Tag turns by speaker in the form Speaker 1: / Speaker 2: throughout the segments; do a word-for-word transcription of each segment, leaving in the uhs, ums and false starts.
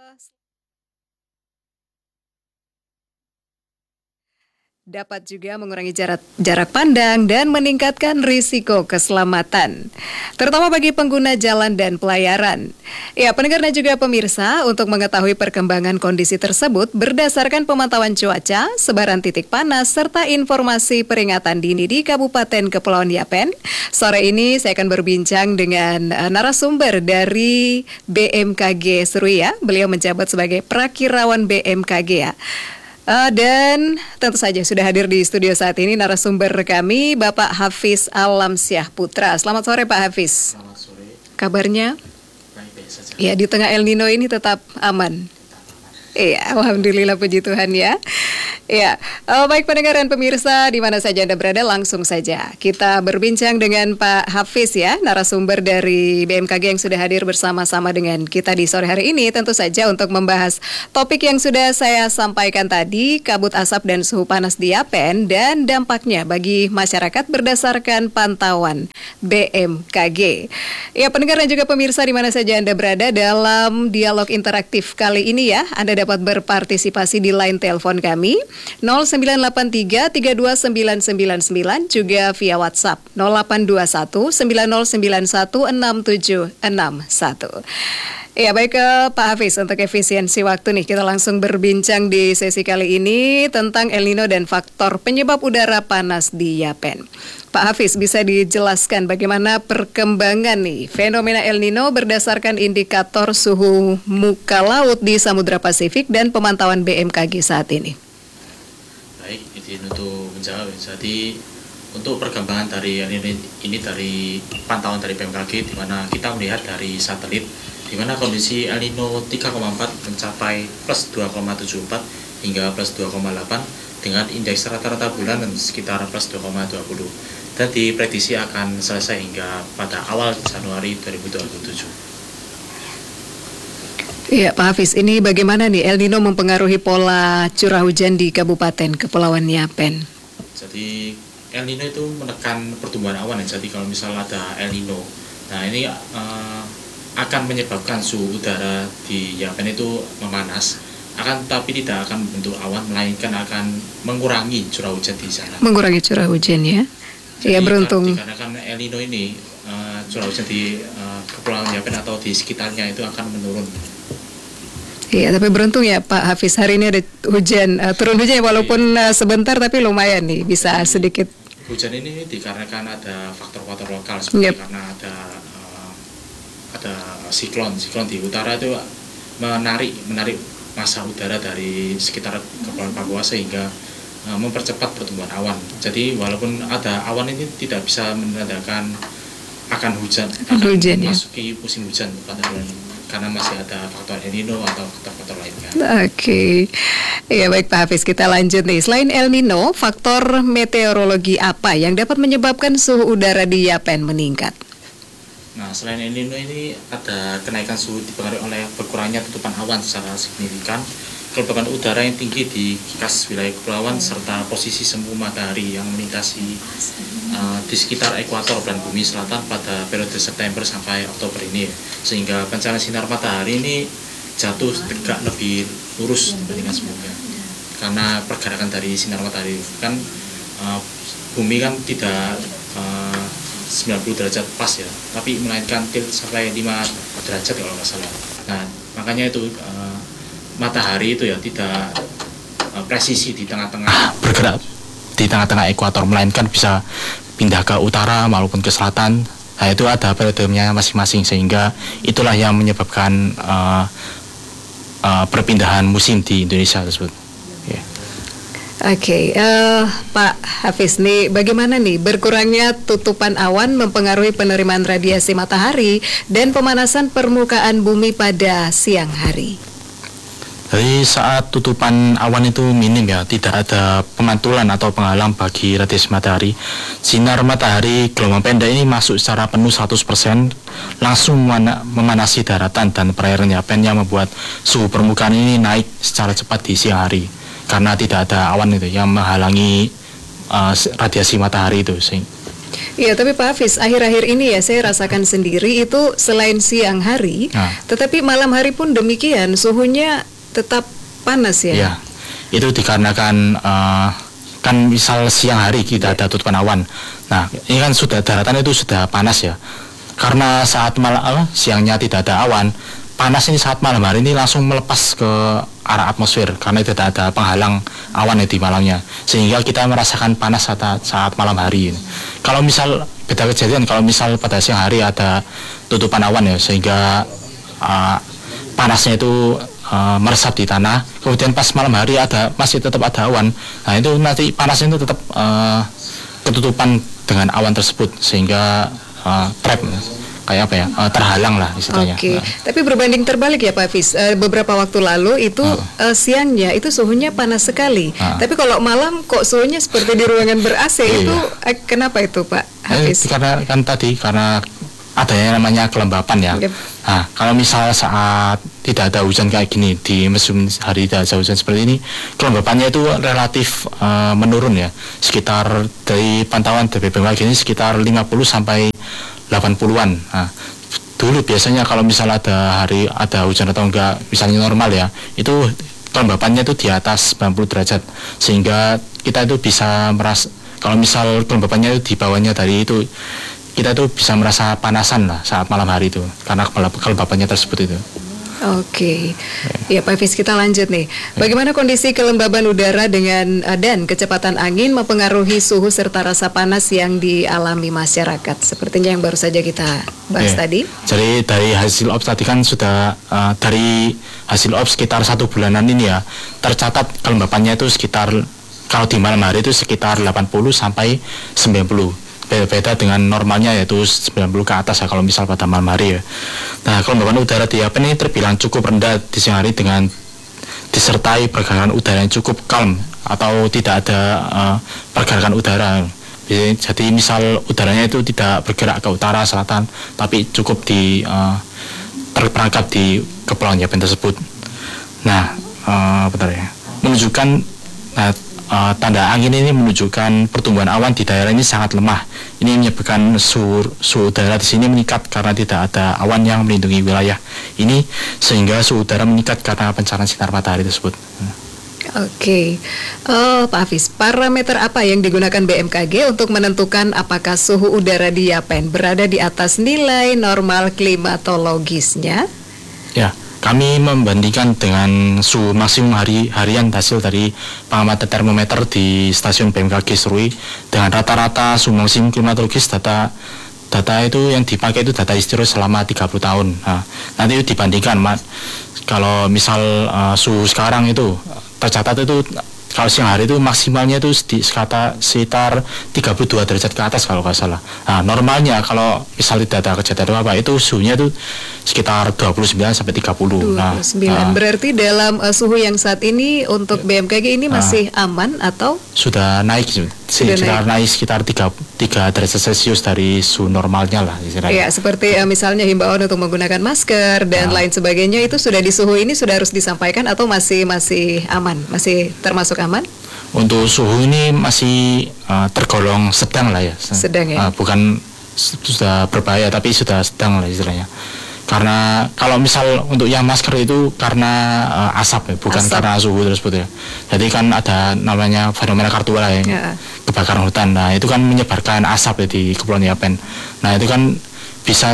Speaker 1: dapat juga mengurangi jarak, jarak pandang dan meningkatkan risiko keselamatan, terutama bagi pengguna jalan dan pelayaran. Ya, pendengar dan juga pemirsa, untuk mengetahui perkembangan kondisi tersebut berdasarkan pemantauan cuaca, sebaran titik panas, serta informasi peringatan dini di Kabupaten Kepulauan Yapen, sore ini saya akan berbincang dengan uh, narasumber dari B M K G Seruya. Beliau menjabat sebagai Prakirawan B M K G ya. Uh, dan tentu saja sudah hadir di studio saat ini narasumber kami, Bapak Hafiz Alamsyah Putra. Selamat sore Pak Hafiz.
Speaker 2: Selamat sore.
Speaker 1: Kabarnya?
Speaker 2: Baik-baik saja.
Speaker 1: Ya, di tengah El Nino ini tetap aman. Iya, alhamdulillah, puji Tuhan ya. Ya, uh, baik pendengar dan pemirsa di mana saja Anda berada, langsung saja kita berbincang dengan Pak Hafiz ya, narasumber dari B M K G yang sudah hadir bersama-sama dengan kita di sore hari ini. Tentu saja untuk membahas topik yang sudah saya sampaikan tadi, kabut asap dan suhu panas di Yapen dan dampaknya bagi masyarakat berdasarkan pantauan B M K G. Ya, pendengar dan juga pemirsa di mana saja Anda berada, dalam dialog interaktif kali ini ya, Anda dapat berpartisipasi di line telepon kami nol sembilan delapan tiga tiga dua sembilan sembilan sembilan, juga via WhatsApp nol delapan dua satu sembilan nol sembilan satu enam tujuh enam satu. Ya, baik ke Pak Hafiz, untuk efisiensi waktu nih kita langsung berbincang di sesi kali ini tentang El Nino dan faktor penyebab udara panas di Yapen. Pak Hafiz, bisa dijelaskan bagaimana perkembangan nih fenomena El Nino berdasarkan indikator suhu muka laut di Samudra Pasifik dan pemantauan B M K G saat ini?
Speaker 2: Baik, izin untuk menjawab. Jadi untuk perkembangan dari El Nino ini dari pantauan dari B M K G, di mana kita melihat dari satelit, di mana kondisi El Nino tiga koma empat mencapai plus dua koma tujuh empat hingga plus dua koma delapan dengan indeks rata-rata bulan sekitar plus dua koma dua nol, dan diprediksi akan selesai hingga pada awal Januari dua ribu dua puluh tujuh.
Speaker 1: Iya, Pak Hafiz, ini bagaimana nih El Nino mempengaruhi pola curah hujan di Kabupaten Kepulauan Yapen?
Speaker 2: Jadi El Nino itu menekan pertumbuhan awan ya. Jadi kalau misal ada El Nino, nah ini uh, akan menyebabkan suhu udara di Yapen itu memanas, akan tapi tidak akan membentuk awan, melainkan akan mengurangi curah hujan di sana.
Speaker 1: Mengurangi curah hujan ya? Iya, beruntung.
Speaker 2: Dikarenakan El Nino ini, uh, curah hujan di uh, Kepulauan Yapen atau di sekitarnya itu akan menurun.
Speaker 1: Iya, tapi beruntung ya Pak Hafiz, hari ini ada hujan, uh, turun hujan walaupun uh, sebentar tapi lumayan nih, bisa sedikit.
Speaker 2: Hujan ini dikarenakan ada faktor-faktor lokal seperti yep. karena ada uh, ada siklon, siklon di utara itu menarik menarik massa udara dari sekitar Kepulauan Papua sehingga uh, mempercepat pertumbuhan awan. Jadi walaupun ada awan ini tidak bisa menandakan akan hujan, akan
Speaker 1: hujan
Speaker 2: memasuki ya? musim hujan pada bulan ini, karena masih ada faktor El Nino atau faktor-faktor lainnya.
Speaker 1: Oke, okay. Ya baik Pak Hafiz, kita lanjut nih. Selain El Nino, faktor meteorologi apa yang dapat menyebabkan suhu udara di Yapen meningkat?
Speaker 2: Nah, selain El Nino ini ada kenaikan suhu dipengaruhi oleh berkurangnya tutupan awan secara signifikan, kelembapan udara yang tinggi di khas wilayah kepulauan, serta posisi semu matahari yang melintasi uh, di sekitar ekuator belahan bumi selatan pada periode September sampai Oktober ini, sehingga pancaran sinar matahari ini jatuh tegak lebih lurus dibandingkan sebelumnya. Karena pergerakan dari sinar matahari kan, uh, bumi kan tidak uh, sembilan puluh derajat pas ya, tapi melainkan tilt sampai lima derajat kalau nggak salah. Nah, makanya itu uh, matahari itu ya tidak uh, presisi di tengah-tengah, bergerak di tengah-tengah ekuator, melainkan bisa pindah ke utara maupun ke selatan. Nah, itu ada periodenya masing-masing, sehingga itulah yang menyebabkan uh, uh, perpindahan musim di Indonesia tersebut. Yeah.
Speaker 1: Oke, okay, uh, Pak Hafiz nih, bagaimana nih berkurangnya tutupan awan mempengaruhi penerimaan radiasi matahari dan pemanasan permukaan bumi pada siang hari?
Speaker 2: Jadi saat tutupan awan itu minim ya, tidak ada pemantulan atau penghalang bagi radiasi matahari. Sinar matahari gelombang pendek ini masuk secara penuh seratus persen, langsung memanasi daratan dan perairan Yapen, yang membuat suhu permukaan ini naik secara cepat di siang hari. Karena tidak ada awan itu yang menghalangi uh, radiasi matahari itu.
Speaker 1: Iya, tapi Pak Hafiz, akhir-akhir ini ya saya rasakan sendiri itu selain siang hari,
Speaker 2: Nah.
Speaker 1: tetapi malam hari pun demikian, suhunya tetap panas ya.
Speaker 2: Ya, itu dikarenakan uh, kan misal siang hari kita ada tutupan awan. Nah, ini kan sudah daratan itu sudah panas ya. Karena saat malam apa, siangnya tidak ada awan, panas ini saat malam hari ini langsung melepas ke arah atmosfer karena tidak ada penghalang awan ya di malamnya, sehingga kita merasakan panas saat, saat malam hari ini. Kalau misal beda kejadian, kalau misal pada siang hari ada tutupan awan ya, sehingga uh, panasnya itu uh, meresap di tanah, kemudian pas malam hari ada masih tetap ada awan, nah itu nanti panasnya itu tetap uh, ketutupan dengan awan tersebut, sehingga uh, trap kayak apa ya, uh, terhalang lah istilahnya.
Speaker 1: Oke,
Speaker 2: Nah.
Speaker 1: tapi berbanding terbalik ya Pak Hafiz. Uh, beberapa waktu lalu itu
Speaker 2: Uh.
Speaker 1: uh, siangnya itu suhunya panas sekali.
Speaker 2: Uh.
Speaker 1: Tapi kalau malam kok suhunya seperti di ruangan ber-A C.
Speaker 2: Iya.
Speaker 1: Itu uh, kenapa itu Pak
Speaker 2: Eh,
Speaker 1: Hafiz?
Speaker 2: karena kan tadi karena adanya namanya kelembapan ya.
Speaker 1: Yep.
Speaker 2: Nah, kalau misal saat tidak ada hujan kayak gini, di musim hari tidak ada hujan seperti ini, kelembapannya itu relatif uh, menurun ya. Sekitar dari pantauan dari B B M K G ini sekitar lima puluh sampai delapan puluhan. Nah, dulu biasanya kalau misal ada hari ada hujan atau enggak, misalnya normal ya, itu kelembapannya itu di atas sembilan puluh derajat, sehingga kita itu bisa merasa, kalau misal kelembapannya itu di bawahnya dari itu, kita tuh bisa merasa panasan lah saat malam hari itu karena kelembapannya tersebut itu.
Speaker 1: Oke, ya Pak Hafiz, kita lanjut nih. Bagaimana kondisi kelembaban udara dengan uh, dan kecepatan angin mempengaruhi suhu serta rasa panas yang dialami masyarakat? Sepertinya yang baru saja kita bahas
Speaker 2: Ya.
Speaker 1: tadi.
Speaker 2: Jadi dari hasil ops tadi kan sudah uh, dari hasil ops sekitar satu bulanan ini ya, tercatat kelembapannya itu sekitar, kalau di malam hari itu sekitar delapan puluh sampai sembilan puluh. Beda-beda dengan normalnya yaitu sembilan puluh ke atas ya kalau misal pada malam hari ya. Nah, kelembapan udara di Yapen ini terbilang cukup rendah di siang hari dengan disertai pergerakan udara yang cukup calm atau tidak ada uh, pergerakan udara. Jadi, jadi misal udaranya itu tidak bergerak ke utara selatan, tapi cukup di uh, terperangkap di kepulauan Yapen tersebut. Nah, uh, bentar ya, menunjukkan nah, Uh, tanda angin ini menunjukkan pertumbuhan awan di daerah ini sangat lemah. Ini menyebabkan suhu, suhu udara di sini meningkat karena tidak ada awan yang melindungi wilayah ini, sehingga suhu udara meningkat karena pancaran sinar matahari tersebut.
Speaker 1: Oke, oh, Pak Hafiz, parameter apa yang digunakan B M K G untuk menentukan apakah suhu udara di Yapen berada di atas nilai normal klimatologisnya?
Speaker 2: Ya. Kami membandingkan dengan suhu maksimum hari harian hasil dari pengamatan termometer di stasiun B M K G Serui dengan rata-rata suhu maksimum klimatologis. Data data itu yang dipakai itu data historis selama tiga puluh tahun. Nah, nanti itu dibandingkan, Mas. Kalau misal uh, suhu sekarang itu tercatat itu kalau siang hari itu maksimalnya itu di sekata sekitar tiga puluh dua derajat ke atas kalau nggak salah. Nah, normalnya kalau misal tidak ada kejadian apa itu suhunya itu sekitar dua puluh sembilan sampai tiga puluh.
Speaker 1: dua puluh sembilan.
Speaker 2: Nah,
Speaker 1: Berarti dalam uh, suhu yang saat ini untuk B M K G ini masih uh, aman atau
Speaker 2: sudah naik
Speaker 1: sudah
Speaker 2: sekitar
Speaker 1: naik.
Speaker 2: naik sekitar tiga derajat Celcius dari suhu normalnya lah istilahnya.
Speaker 1: Ya, seperti uh, misalnya himbauan untuk menggunakan masker dan
Speaker 2: Nah.
Speaker 1: lain sebagainya itu sudah di suhu ini sudah harus disampaikan atau masih masih aman, masih termasuk aman?
Speaker 2: Untuk suhu ini masih uh, tergolong sedang lah ya.
Speaker 1: Sedang ya?
Speaker 2: Uh, bukan sudah berbahaya tapi sudah sedang lah istilahnya. Karena kalau misal untuk yang masker itu karena uh, asap ya, bukan
Speaker 1: Asap.
Speaker 2: karena suhu tersebut ya. Jadi kan ada namanya fenomena kartuala ya,
Speaker 1: Ya.
Speaker 2: kebakaran hutan. Nah itu kan menyebarkan asap ya di Kepulauan Yapen. Nah itu kan bisa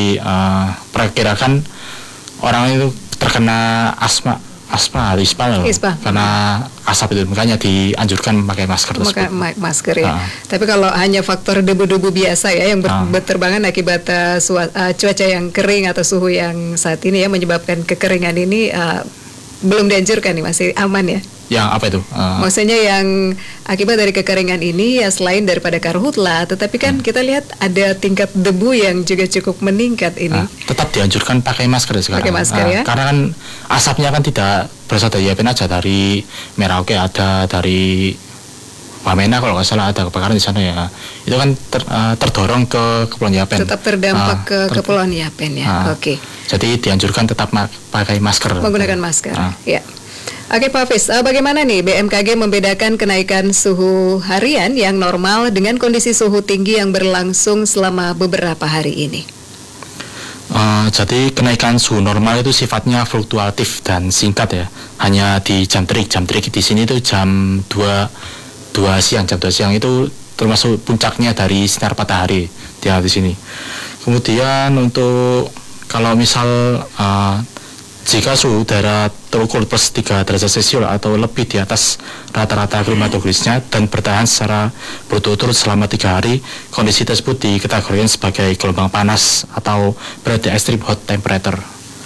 Speaker 2: diperkirakan orang itu terkena asma asma ispa loh,
Speaker 1: Ispa.
Speaker 2: karena asap itu, makanya dianjurkan memakai masker
Speaker 1: Maka
Speaker 2: tersebut.
Speaker 1: ma- masker ya.
Speaker 2: Ah.
Speaker 1: Tapi kalau hanya faktor debu-debu biasa ya yang ber-
Speaker 2: Ah.
Speaker 1: berterbangan akibat uh, sua- uh, cuaca yang kering atau suhu yang saat ini ya menyebabkan kekeringan ini uh, belum dianjurkan nih, masih aman ya.
Speaker 2: Yang apa itu? Uh,
Speaker 1: Maksudnya yang akibat dari kekeringan ini ya selain daripada karhutla, tetapi kan kita lihat ada tingkat debu yang juga cukup meningkat ini.
Speaker 2: Nah, tetap dianjurkan pakai masker sekarang.
Speaker 1: Pakai masker
Speaker 2: Nah,
Speaker 1: ya.
Speaker 2: Karena kan asapnya kan tidak berasal dari Yapen aja, dari Merauke ada, dari Wamena kalau nggak salah ada kebakaran di sana ya. Itu kan ter, uh, terdorong ke Kepulauan Yapen.
Speaker 1: Tetap terdampak
Speaker 2: Ah,
Speaker 1: ke
Speaker 2: ter-
Speaker 1: Kepulauan Yapen ya.
Speaker 2: Ah.
Speaker 1: Oke.
Speaker 2: Jadi dianjurkan tetap ma- pakai masker.
Speaker 1: Menggunakan masker.
Speaker 2: Ah.
Speaker 1: Ya. Oke Pak Hafiz, uh, bagaimana nih B M K G membedakan kenaikan suhu harian yang normal dengan kondisi suhu tinggi yang berlangsung selama beberapa hari ini?
Speaker 3: Uh, jadi kenaikan suhu normal itu sifatnya fluktuatif dan singkat ya. Hanya di jam terik, jam terik di sini itu jam dua siang, jam dua siang itu termasuk puncaknya dari sinar matahari di sini. Kemudian untuk kalau misal uh, jika suhu udara terukur plus tiga derajat Celcius atau lebih di atas rata-rata klimatogenisnya dan bertahan secara berturut-turut selama tiga hari, kondisi tersebut dikategorikan sebagai gelombang panas atau berada extreme hot temperature.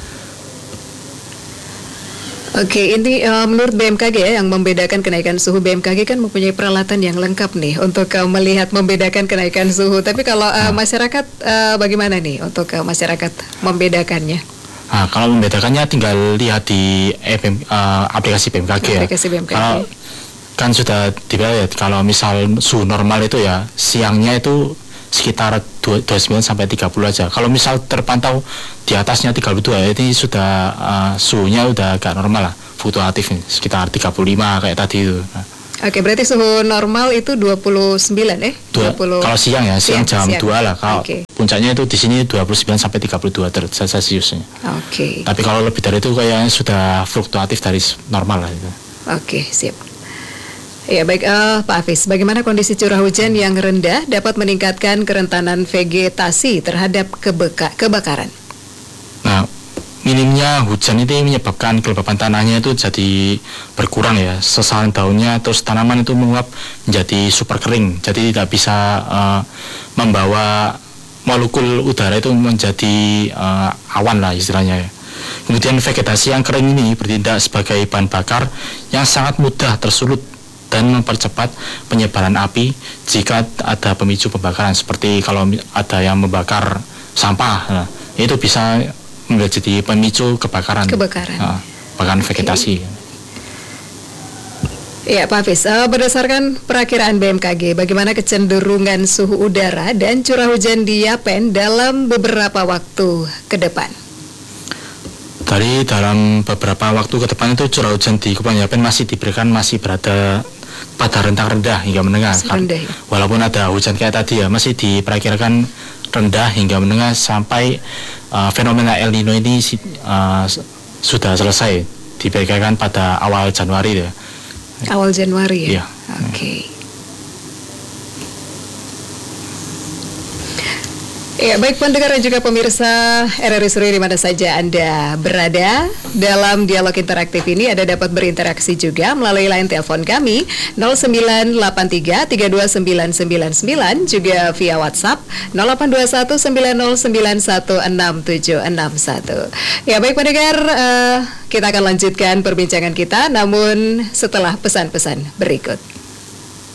Speaker 1: Oke, ini uh, menurut B M K G ya, yang membedakan kenaikan suhu. B M K G kan mempunyai peralatan yang lengkap nih untuk uh, melihat membedakan kenaikan suhu. Tapi kalau uh, masyarakat uh, bagaimana nih untuk uh, masyarakat membedakannya?
Speaker 3: Nah, kalau membedakannya tinggal lihat di E B M, uh, aplikasi B M K G ya.
Speaker 1: Aplikasi B M K G.
Speaker 3: Kalau kan sudah dilihat kalau misal suhu normal itu ya siangnya itu sekitar dua puluh sembilan sampai tiga puluh aja. Kalau misal terpantau di atasnya tiga puluh dua ini sudah uh, suhunya udah agak normal lah, fluktuatif nih, sekitar tiga puluh lima kayak tadi itu. Nah.
Speaker 1: Oke, berarti suhu normal itu dua puluh sembilan eh?
Speaker 3: dua puluh Kalau siang ya, siang, siang jam siang. dua lah. Kalau okay. Puncaknya itu di sini dua puluh sembilan sampai tiga puluh dua derajat Celciusnya.
Speaker 1: Oke. Okay.
Speaker 3: Tapi kalau lebih dari itu kayaknya sudah fluktuatif dari normal lah itu.
Speaker 1: Oke, okay, siap. Ya baik, uh, Pak Hafiz, bagaimana kondisi curah hujan yang rendah dapat meningkatkan kerentanan vegetasi terhadap kebeka- kebakaran?
Speaker 3: Nah, minimnya hujan itu menyebabkan kelembapan tanahnya itu jadi berkurang ya, sesaran daunnya terus tanaman itu menguap menjadi super kering, jadi tidak bisa uh, membawa molekul udara itu menjadi uh, awan lah istilahnya ya. Kemudian vegetasi yang kering ini bertindak sebagai bahan bakar yang sangat mudah tersulut dan mempercepat penyebaran api jika ada pemicu pembakaran, seperti kalau ada yang membakar sampah, nah, itu bisa menjadi pemicu kebakaran,
Speaker 1: kebakaran,
Speaker 3: uh, bahkan vegetasi.
Speaker 1: Ya Pak Hafiz, uh, berdasarkan perakiraan B M K G, bagaimana kecenderungan suhu udara dan curah hujan di Yapen dalam beberapa waktu ke depan?
Speaker 3: Dari dalam beberapa waktu ke depan itu curah hujan di Kepulauan Yapen masih diberikan masih berada pada rentang rendah hingga menengah.
Speaker 1: Rendah, ya?
Speaker 3: Walaupun ada hujan kayak tadi ya, masih diperkirakan rendah hingga menengah sampai uh, fenomena El Nino ini uh, sudah selesai, diperkirakan pada awal Januari ya.
Speaker 1: Awal Januari ya?
Speaker 3: Iya.
Speaker 1: Oke. Okay. Ya, baik pendengar dan juga pemirsa R R I Seru di mana saja Anda berada, dalam dialog interaktif ini Anda dapat berinteraksi juga melalui line telepon kami nol sembilan delapan tiga tiga dua sembilan sembilan sembilan, juga via WhatsApp nol delapan dua satu sembilan nol sembilan satu enam tujuh enam satu. Ya, baik pendengar, uh, kita akan lanjutkan perbincangan kita namun setelah pesan-pesan berikut.